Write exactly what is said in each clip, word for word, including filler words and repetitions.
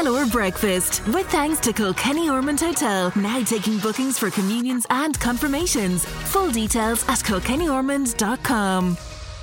L R breakfast with thanks to Kilkenny Ormond Hotel, now taking bookings for communions and confirmations. Full details at kilkenny ormond dot com.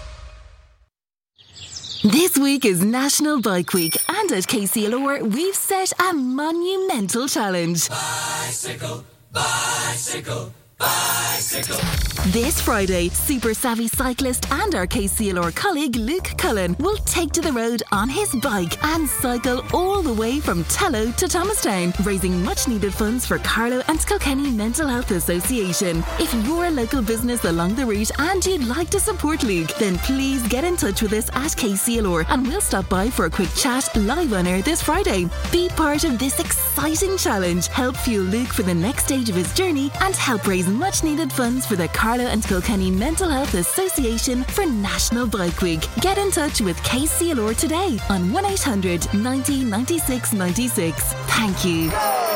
This week is National Bike Week, and at K C L R we've set a monumental challenge. Bicycle, bicycle, bicycle. This Friday, super savvy cyclist and our K C L R colleague Luke Cullen will take to the road on his bike and cycle all the way from Tello to Thomastown, raising much needed funds for Carlow and Kilkenny Mental Health Association. If you're a local business along the route and you'd like to support Luke, then please get in touch with us at K C L R and we'll stop by for a quick chat live on air this Friday. Be part of this exciting challenge, help fuel Luke for the next stage of his journey, and help raise much needed funds for the Carlow and Kilkenny Mental Health Association for National Bike Week. Get in touch with K C L R today on one eight hundred ninety ninety-six ninety-six. Thank you.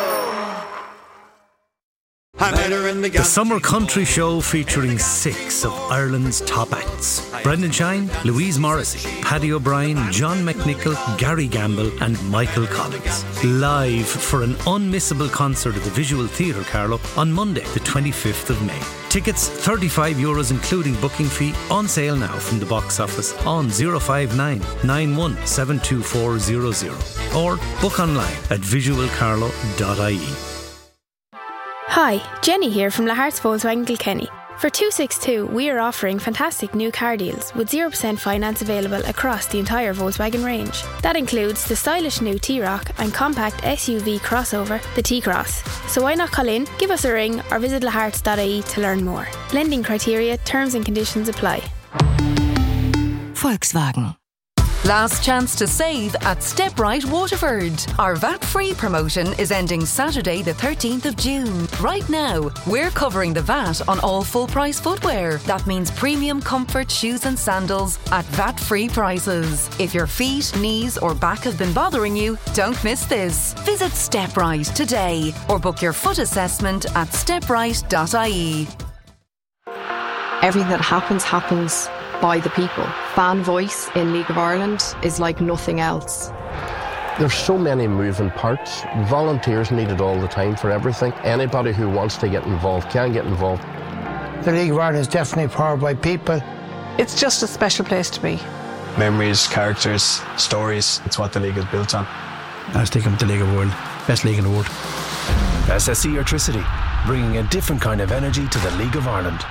The Summer Country Show featuring six of Ireland's top acts. Brendan Shine, Louise Morrissey, Paddy O'Brien, John McNichol, Gary Gamble and Michael Collins. Live for an unmissable concert at the Visual Theatre Carlow on Monday the twenty-fifth of May. Tickets thirty-five euros including booking fee, on sale now from the box office on zero five nine nine one seven two four zero zero or book online at visual carlow dot I E. Hi, Jenny here from Lahart's Volkswagen Kilkenny. For two sixty-two, we are offering fantastic new car deals with zero percent finance available across the entire Volkswagen range. That includes the stylish new T-Roc and compact S U V crossover, the T-Cross. So why not call in, give us a ring or visit laharts dot I E to learn more. Lending criteria, terms and conditions apply. Volkswagen. Last chance to save at StepRite Waterford. Our V A T-free promotion is ending Saturday the thirteenth of June. Right now, we're covering the V A T on all full-price footwear. That means premium comfort shoes and sandals at V A T-free prices. If your feet, knees or back have been bothering you, don't miss this. Visit StepRite today or book your foot assessment at step right dot I E. Everything that happens, happens by the people. Fan voice in League of Ireland is like nothing else. There's so many moving parts. Volunteers needed all the time for everything. Anybody who wants to get involved can get involved. The League of Ireland is definitely powered by people. It's just a special place to be. Memories, characters, stories. It's what the league is built on. I stick with the League of the World. Best league in the world. S S E Electricity, bringing a different kind of energy to the League of Ireland.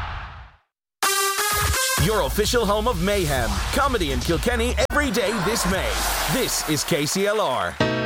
Your official home of mayhem. Comedy in Kilkenny every day this May. This is K C L R.